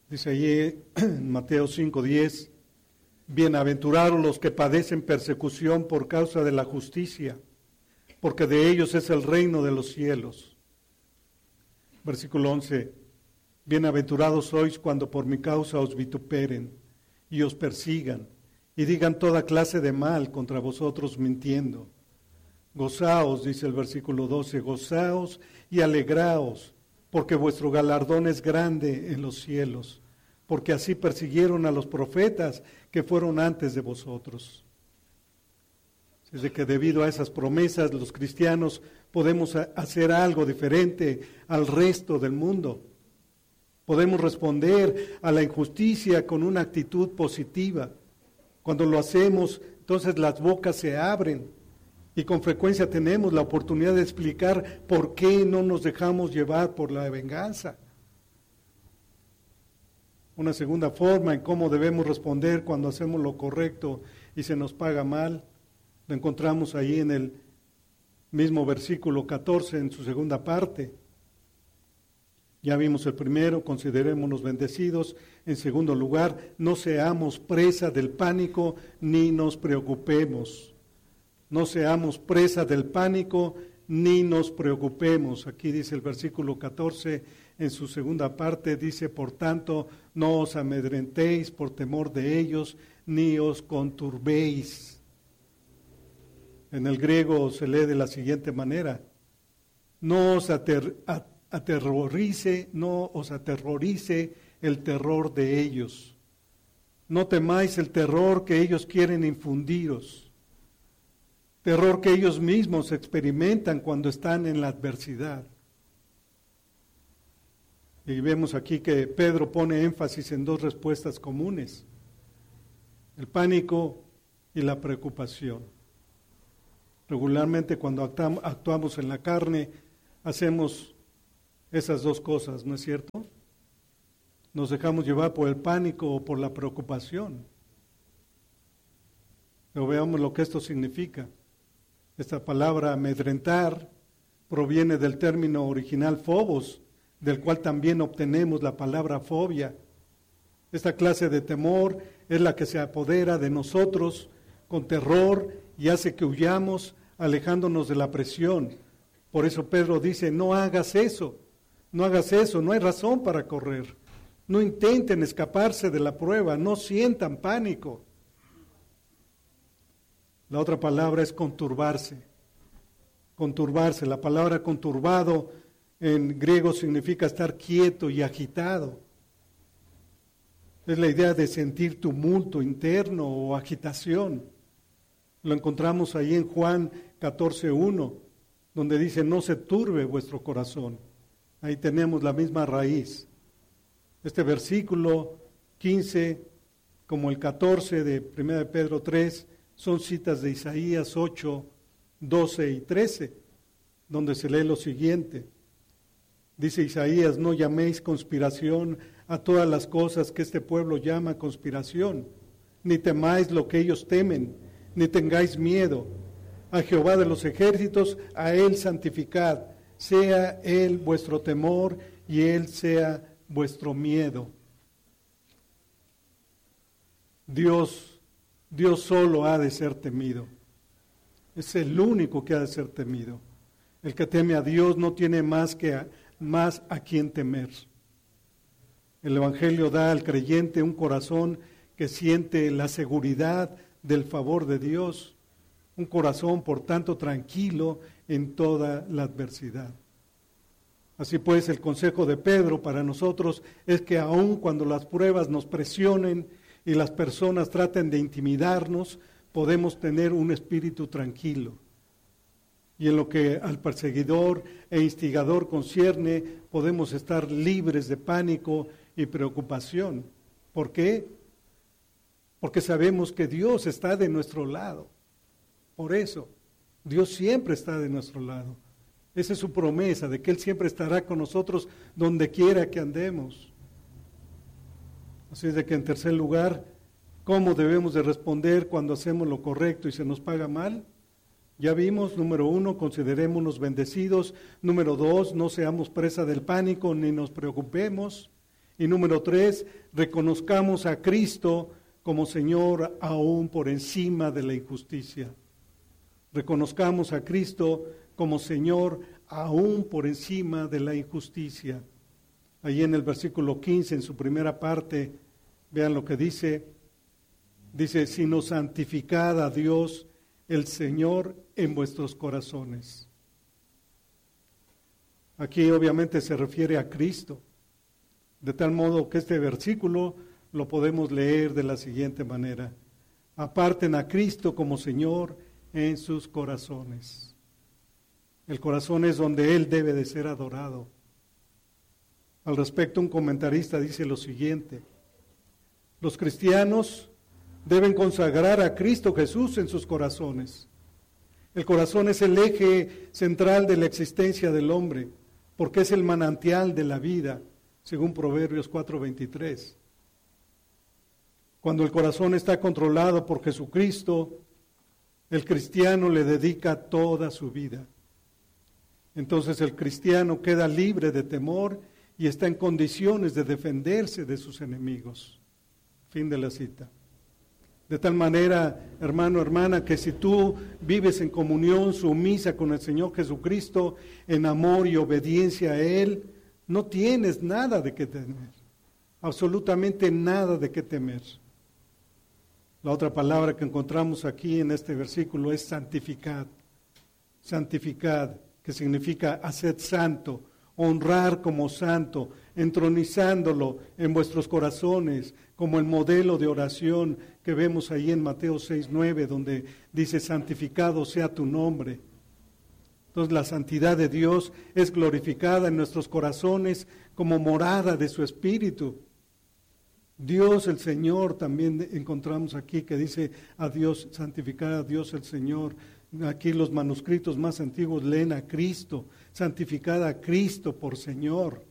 Dice allí en Mateo 5:10, bienaventurados los que padecen persecución por causa de la justicia, porque de ellos es el reino de los cielos. Versículo 11, bienaventurados sois cuando por mi causa os vituperen y os persigan y digan toda clase de mal contra vosotros mintiendo. Gozaos, dice el versículo 12, gozaos y alegraos, porque vuestro galardón es grande en los cielos, porque así persiguieron a los profetas que fueron antes de vosotros. Desde que debido a esas promesas los cristianos podemos hacer algo diferente al resto del mundo. Podemos responder a la injusticia con una actitud positiva. Cuando lo hacemos, entonces las bocas se abren y con frecuencia tenemos la oportunidad de explicar por qué no nos dejamos llevar por la venganza. Una segunda forma en cómo debemos responder cuando hacemos lo correcto y se nos paga mal, lo encontramos ahí en el mismo versículo 14, en su segunda parte. Ya vimos el primero, considerémonos bendecidos. En segundo lugar, no seamos presa del pánico ni nos preocupemos. No seamos presa del pánico ni nos preocupemos. Aquí dice el versículo 14, en su segunda parte dice, por tanto, no os amedrentéis por temor de ellos, ni os conturbéis. En el griego se lee de la siguiente manera, no os aterrorice el terror de ellos. No temáis el terror que ellos quieren infundiros, terror que ellos mismos experimentan cuando están en la adversidad. Y vemos aquí que Pedro pone énfasis en dos respuestas comunes, el pánico y la preocupación. Regularmente cuando actuamos en la carne, hacemos esas dos cosas, ¿no es cierto? Nos dejamos llevar por el pánico o por la preocupación. Pero veamos lo que esto significa. Esta palabra amedrentar proviene del término original phobos, del cual también obtenemos la palabra fobia. Esta clase de temor es la que se apodera de nosotros con terror y hace que huyamos alejándonos de la presión. Por eso Pedro dice, no hagas eso, no hay razón para correr. No intenten escaparse de la prueba, no sientan pánico. La otra palabra es conturbarse. Conturbarse, la palabra conturbado en griego significa estar quieto y agitado. Es la idea de sentir tumulto interno o agitación. Lo encontramos ahí en Juan 14:1, donde dice, no se turbe vuestro corazón. Ahí tenemos la misma raíz. Este versículo 15, como el 14 de 1 Pedro 3, son citas de Isaías 8, 12 y 13, donde se lee lo siguiente. Dice Isaías, no llaméis conspiración a todas las cosas que este pueblo llama conspiración, ni temáis lo que ellos temen, ni tengáis miedo. A Jehová de los ejércitos, a Él santificad, sea Él vuestro temor y Él sea vuestro miedo. Dios solo ha de ser temido. Es el único que ha de ser temido. El que teme a Dios no tiene más a quien temer. El Evangelio da al creyente un corazón que siente la seguridad del favor de Dios, un corazón por tanto tranquilo en toda la adversidad. Así pues, el consejo de Pedro para nosotros es que aun cuando las pruebas nos presionen y las personas traten de intimidarnos, podemos tener un espíritu tranquilo. Y en lo que al perseguidor e instigador concierne, podemos estar libres de pánico y preocupación. ¿Por qué? Porque sabemos que Dios está de nuestro lado. Por eso, Dios siempre está de nuestro lado. Esa es su promesa, de que Él siempre estará con nosotros donde quiera que andemos. Así es de que en tercer lugar, ¿cómo debemos de responder cuando hacemos lo correcto y se nos paga mal? Ya vimos, número 1, considerémonos bendecidos. Número 2, no seamos presa del pánico ni nos preocupemos. Y número 3, reconozcamos a Cristo como Señor aún por encima de la injusticia. Reconozcamos a Cristo como Señor aún por encima de la injusticia. Ahí en el versículo 15, en su primera parte, vean lo que dice. Dice, sino santificad a Dios el Señor en vuestros corazones. Aquí obviamente se refiere a Cristo, de tal modo que este versículo lo podemos leer de la siguiente manera. Aparten a Cristo como Señor en sus corazones. El corazón es donde Él debe de ser adorado. Al respecto, un comentarista dice lo siguiente: los cristianos deben consagrar a Cristo Jesús en sus corazones. El corazón es el eje central de la existencia del hombre, porque es el manantial de la vida, según Proverbios 4:23. Cuando el corazón está controlado por Jesucristo, el cristiano le dedica toda su vida. Entonces el cristiano queda libre de temor y está en condiciones de defenderse de sus enemigos. Fin de la cita. De tal manera, hermano, hermana, que si tú vives en comunión sumisa con el Señor Jesucristo, en amor y obediencia a Él, no tienes nada de qué temer, absolutamente nada de qué temer. La otra palabra que encontramos aquí en este versículo es santificad. Santificad, que significa hacer santo, honrar como santo, entronizándolo en vuestros corazones, como el modelo de oración que vemos ahí en Mateo 6:9, donde dice, santificado sea tu nombre. Entonces la santidad de Dios es glorificada en nuestros corazones como morada de su Espíritu. Dios el Señor también encontramos aquí que dice a Dios, santificar a Dios el Señor. Aquí los manuscritos más antiguos leen a Cristo, santificad a Cristo por Señor.